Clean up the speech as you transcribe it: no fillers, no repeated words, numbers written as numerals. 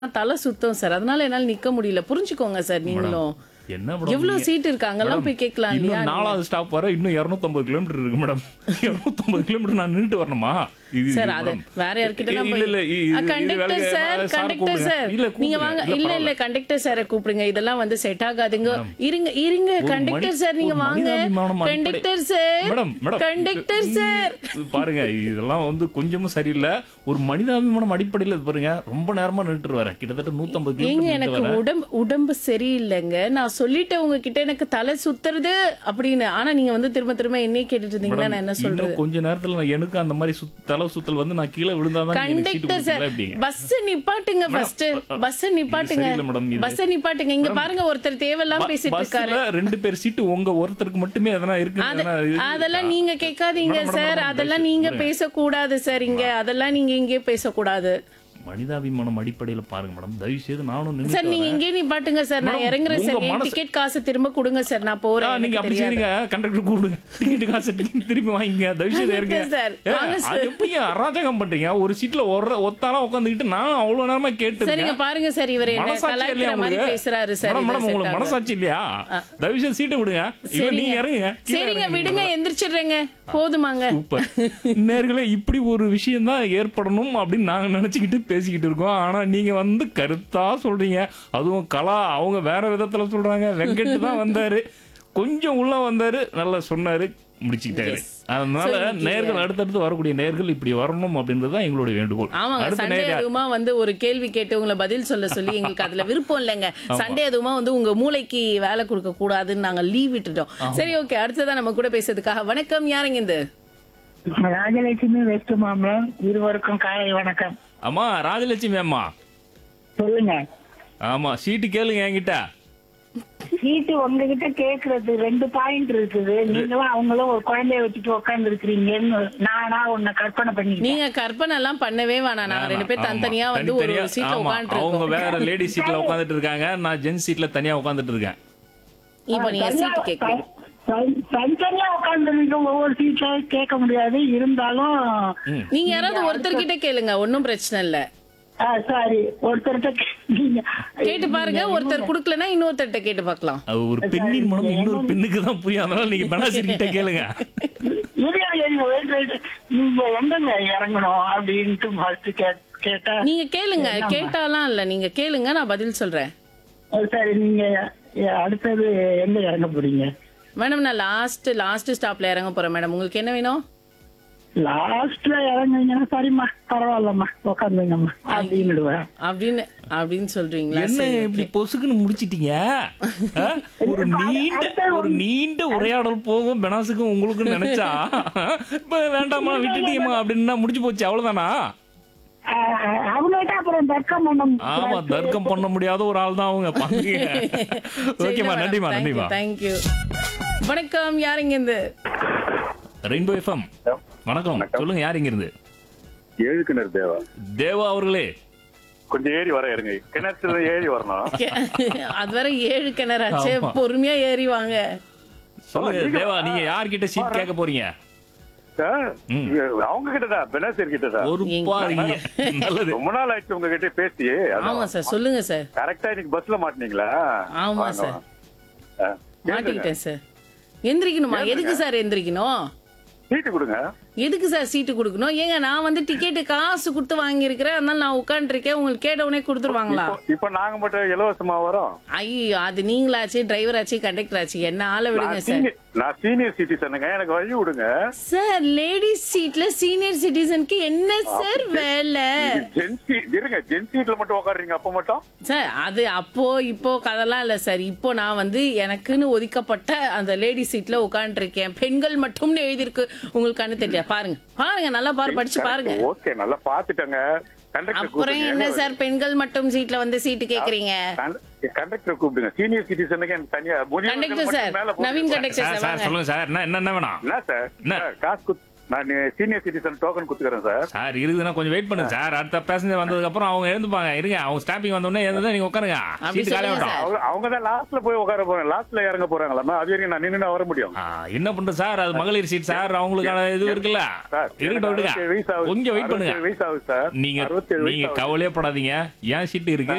தலை சுத்தம் சார். அதனால என்னால நிக்க முடியல. புரிஞ்சுக்கோங்க சார் நீங்களும். என்ன மேடம் எவ்வளவு நீங்க? சீட் இருக்கு அங்கெல்லாம் மேடம், போய் கேட்கலாம் இல்லையா இன்னும் நீங்க? 4வது ஸ்டாப் வர இன்னும் 250 கிலோமீட்டர் இருக்கு மேடம். 250 கிலோமீட்டர் நான் நின்னுட்டு வரணுமா? இது சார் அது மேடம். வேற யார்கிட்ட இல்ல, போய் இல்ல, கண்டக்டர் வேலைக்கு சார் சாரை கண்டக்டர் கூப்பிடுங்க. சார் இல்ல, நீங்க கூப்பிடுங்க. வாங்க. இல்ல, இல்ல இல்ல பரவாயில்ல. கண்டக்டர் சாரை கூப்பிடுங்க. இதெல்லாம் வந்து செட் ஆகாதுங்க. இருங்க ஒரு கண்டக்டர் சார் நீங்க ஒரு வாங்க. மனிதாபிமானம் conductor sir madam, madam, conductor sir பாருங்க இதெல்லாம் வந்து கொஞ்சமும் சரியில்லை. ஒரு மனிதாபிமானம் அடிப்படையில் இது பாருங்க ரொம்ப நேரமா நின்றுட்டு வரேன். கிட்டத்தட்ட 150 ஏங்க கிலோமீட்டர் எனக்கு வரேன். உடம்பு சரியில்லைங்க. நான் சொல்லிட்டேன் உங்ககிட்ட எனக்கு தலை சுத்துறது அப்படின்னு. ஆனா நீங்க வந்து திரும்ப திரும்ப என்னையே கேட்டுட்டு இருந்தீங்கன்னா நான் என்ன சொல்றது? இன்னும் கொஞ்ச நேரத்துல நான் எனக்கு அந்த மாதிரி தலை சுத்தல் வந்து நான் கீழே விழுந்தாதான் எனக்கு சீட்டு கண்டக்டர் சார் கொடுப்பீங்களா எப்படிங்க? பஸ் நிப்பாட்டுங்க ஃபர்ஸ்ட். பஸ் நிப்பாட்டுங்க. சரியில்லை மேடம், இது. பஸ் நிப்பாட்டுங்க. இங்க பாருங்க ஒருத்தர் தேவையெல்லாம் பேசிட்டு இருக்காரு. பஸ்ல 2 பேர் சீட்டு உங்க ஒருத்தருக்கு மட்டுமே எதனா இருக்கு. அதெல்லாம் நீங்க கேட்காதீங்க மேடம், சார். மேடம், அதெல்லாம் தயவு நீங்க செய்து பேசக்கூடாது சார். இங்க அதெல்லாம் நீங்க இங்கே பேசக்கூடாது மனிதாபிமானம் அடிப்படையில பாருங்க மேடம். தயவு செய்து நானும் நின்னு சார். நீங்க இங்கே நிப்பாட்டுங்க சார். நான் மேடம், இறங்குறேன் சார். உங்க என் மனசு- டிக்கெட் காசு திரும்ப கொடுங்க சார். நான் போறேன். நீங்க எனக்கு அப்படி தெரியாது. செய்றீங்க. கண்டக்டர் கூப்பிடுங்க. டிக்கெட் காசு திருப்பி வாங்கிங்க. தயவு செய்து இறங்குங்க. சார், ஏ, வாங்க அது சார். எப்படி அராஜகம் பண்றீங்க? ஒரு சீட்ல ஒத்தாளா உட்காந்துக்கிட்டு நான் அவ்வளவு நேரமா கேட்டு சரிங்க பாருங்க சார். இவர் என்ன மனசாட்சி இல்லையா கலாய்க்கிற மாதிரி உங்களுக்கு? பேசுறாரு சார். மேடம், இது மேடம், set உங்களுக்கு ஆகாது. மனசாட்சி இல்லையா? தயவு செய்து சீட்டை விடுங்க. இல்ல சரிங்க. நீங்க இறங்குங்க. கீழே சரிங்க இறங்குங்க. விடுங்க. எந்திரிச்சிடுறேங்க. போதுமாங்க. சூப்பர். நேர்களே, இப்படி ஒரு விஷயம் தான் ஏற்படணும் அப்படின்னு நாங்க நினைச்சுக்கிட்டு பேசிக்கிட்டு இருக்கோம். ஆனா நீங்க வந்து கருத்தா சொல்றீங்க. அதுவும் கலா அவங்க வேற விதத்துல சொல்றாங்க. வெங்கட் தான் வந்தாரு, கொஞ்சம் உள்ள வந்தாரு, நல்லா சொன்னாரு, முடிச்சுக்கிட்டாரு. Yes. அதனால சொல்லிட்டீங்க. நேர்கள் அடுத்தடுத்து வரக்கூடிய நேர்கள் இப்படி வரணும் அப்படின்றது தான் எங்களுடைய வேண்டுகோள். ஆமாங்க. அடுத்த சண்டே நேரம் அதுவுமா வந்து ஒரு கேள்வி கேட்டு உங்களை பதில் சொல்ல சொல்லி எங்களுக்கு அதுல விருப்பம் இல்லைங்க. சண்டே அதுவுமா வந்து உங்க மூளைக்கு வேலை கொடுக்க கூடாதுன்னு நாங்க லீவ் விட்டுட்டோம். சரி ஓகே. அடுத்ததான் நம்ம கூட பேசுறதுக்காக வணக்கம். யாருங்க இந்த? ராஜலட்சுமி வெஸ்ட் மாம்பலம். இருவருக்கும் காலை வணக்கம். அம்மா ராஜலட்சுமி அம்மா. சொல்லுங்க. ஆமா, சீட்டு கேளுங்க என்கிட்ட. சீட்டு உங்ககிட்ட கேக்குறது 2 பாயிண்ட் இருக்குது. நீங்களும் அவங்களும் ஒரு குழந்தைய வச்சுட்டு உட்கார்ந்து இருக்கிறீங்கன்னு நானா உன்னை கற்பனை பண்ணி நீங்க கற்பனை எல்லாம் பண்ணவே வேணாம். நாங்க 2 பேர் ஆமா, தனித்தனியா வந்து ஒரு தனித்தனியா. சீட்ல ஆமா, உட்காந்துட்டு அவங்க இருக்கோம். வேற லேடி சீட்ல உட்காந்துட்டு இருக்காங்க. நான் ஜென்ஸ் சீட்ல தனியா உட்காந்துட்டு இருக்கேன். இப்ப நீங்க சீட்டு கேட்கணும். தனித்தனியா உட்கார்ந்து ஒவ்வொரு சீட்ல கேட்க முடியாது. இருந்தாலும் நீங்க யாராவது ஒருத்தர்கிட்ட கேளுங்க. ஒன்னும் பிரச்சனை இல்ல. சாரி ஒருத்தர்கிட்ட நீங்க கேட்டு பாருங்க. ஒருத்தர் குடுக்கலன்னா இன்னொருத்தர்கிட்ட கேட்டு பார்க்கலாம். அது ஒரு பெண்ணின் மனம் இன்னொரு பெண்ணுக்கு தான் புரியும். அதனால நீங்க பெனாசிரி கிட்ட கேளுங்க. நீங்க எங்கங்க இறங்கணும் அப்படின்ட்டு ஃபர்ஸ்ட் கேட்டா நீங்க கேளுங்க. கேட்டாலாம் இல்ல. நீங்க கேளுங்க. நான் பதில் சொல்றேன். சரி நீங்க அடுத்தது எங்க இறங்க போறீங்க? மேடம் நான் லாஸ்ட் ஸ்டாப்ல இறங்க போறேன் மேடம். உங்களுக்கு என்ன வேணும்? லாஸ்ட்ல இறங்குங்கன்னா சரிம்மா பரவாயில்லம்மா உட்காந்துங்கம்மா அப்படின்னுடுவேன். அப்படின்னு சொல்றீங்களா? என்ன சரி, இப்படி okay. பொசுக்குன்னு முடிச்சிட்டீங்க? ஆ? ஒரு நீண்ட உரையாடல் போகும் பெனாசுக்கும் உங்களுக்கும் நினைச்சா இப்ப வேண்டாமா விட்டுட்டீங்கம்மா அப்படின்னா முடிஞ்சு போச்சு. அவ்வளவுதானா? அவங்கள்ட்ட அப்புறம் தர்க்கம் பண்ண ஆமா, தர்க்கம் பண்ண முடியாத ஒரு ஆள் தான் அவங்க. ஓகேமா, நன்றிமா, நன்றிமா. தேங்க்யூ. வணக்கம். யாருங்க இந்த? ரெயின்போ எஃப்எம் வணக்கம். சொல்லுங்க, யார் இங்க இருந்து? ஏழுக்கிணறு தேவா. தேவா அவர்களே, கொஞ்சம் ஏறி வர இருங்க. கிணத்துல ஏறி வரணும். அது வரை 7 கிணறாச்சே. ஆமா. பொறுமையா ஏறி வாங்க. சொல்லுங்க தேவா, நீங்க யார்கிட்ட சீட் கேட்க போறீங்க? அவங்க கிட்டதான், பெனாசிர் கிட்டதான். ஒரு பாருங்க. நல்லது. ரொம்ப நாள் ஆயிடுச்சு உங்ககிட்ட பேசி. ஆமா சார். சொல்லுங்க சார். கரெக்டா இன்னைக்கு பஸ்ல மாட்டினீங்களா? ஆமா வாங்க, சார். வாங்க. மாட்டிக்கிட்டேன் சார். எந்திரிக்கணுமா? எதுக்கு சார் எந்திரிக்கணும்? சீட்டு கொடுங்க. எதுக்கு சார் சீட்டு கொடுக்கணும்? ஏங்க நான் வந்து டிக்கெட்டு காசு கொடுத்து வாங்கியிருக்கிறேன். அதனால நான் உட்காந்துருக்கேன். உங்களுக்கு கேட்ட உடனே கொடுத்துருவாங்களா? இப்ப நாங்க மட்டும் இலவசமா வரோம். ஐயோ, அது நீங்களாச்சு, டிரைவர் ஆச்சு, கண்டக்டர் ஆச்சு. என்ன ஆள விடுங்க சார். நான் சீனியர் சிட்டிசனுங்க, எனக்கு வழி விடுங்க. சார் லேடிஸ் சீட்ல சீனியர் சிட்டிசனுக்கு என்ன சார் வேலை? இருங்க, ஜென் சீட்ல மட்டும் உட்காடுறீங்க அப்ப மட்டும். சார் அது அப்போ இப்போ கதெல்லாம் இல்ல சார். இப்போ நான் வந்து எனக்குன்னு ஒதுக்கப்பட்ட அந்த லேடிஸ் சீட்ல உட்காந்துருக்கேன். பெண்கள் மட்டும்னு எழுதிருக்கு. உங்களுக்கு கண்ணு தெரியல. பாருங்க பாருங்க, நல்லா படிச்சு பாருங்க. ஓகே, நல்லா பாத்துட்டங்க. அப்புறம் என்ன சார் பெண்கள் மட்டும் சீட்ல வந்து சீட்டு கேக்குறீங்க? கண்டக்டர் கூப்பிடுங்க. சீனியர் சிட்டிசனுக்கு எனக்கு தனியா conductor sir, Naveen conductor sir, sir sir, வாங்க. சொல்லுங்க சார். என்ன வேணும்? என்ன சார்? என்ன? காசு நான் senior citizen token குடுத்துக்கிறேன் sir. Sir இருக்குதுன்னா கொஞ்சம் வெயிட் பண்ணுங்க சார். அடுத்த பேசஞ்சர் வந்ததுக்கு அப்புறம் அவங்க எழுந்துப்பாங்க. இருங்க, அவங்க ஸ்டாப்பிங் வந்த உடனே எழுந்தா நீங்க உட்காருங்க. அப்படி சீட் காலியா சொல்லுங்க விட்டோம். அவங்க தான் லாஸ்ட்ல போய் உட்கார போறாங்க. லாஸ்ட்ல இறங்க போறாங்களா? அது வரைக்கும் நான் நின்று வர முடியும். என்ன பண்றது சார்? அது மகளிர் சீட் சார். அவங்களுக்கான இது இருக்குல்ல. சார், இருக்கட்டும், விடுங்க. கொஞ்சம் வெயிட் பண்ணுங்க. வயசு ஆகுது சார். நீங்க 67 நீங்க வயசு ஆகுது. கவலையே படாதீங்க. ஏன் சீட் இருக்கு.